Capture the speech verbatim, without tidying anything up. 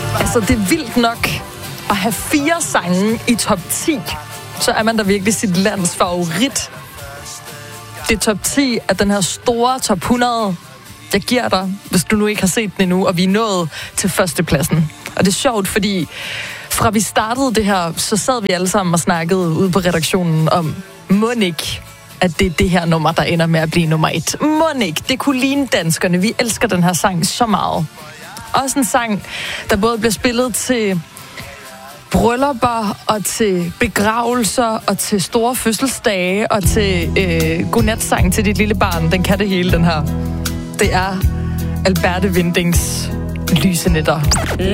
Altså, det er vildt nok at have fire sange i top ti. Så er man da virkelig sit lands favorit. Det er top ti af den her store top hundrede, jeg giver dig, hvis du nu ikke har set den endnu, og vi er nået til førstepladsen. Og det er sjovt, fordi fra vi startede det her, så sad vi alle sammen og snakkede ude på redaktionen om, må ikke, at det er det her nummer, der ender med at blive nummer et. Må ikke, det kunne ligne danskerne. Vi elsker den her sang så meget. Også en sang, der både bliver spillet til bryllupper og til begravelser og til store fødselsdage og til øh, godnatsang til dit lille barn. Den kan det hele, den her. Det er Alberte Windings Lyse Nætter.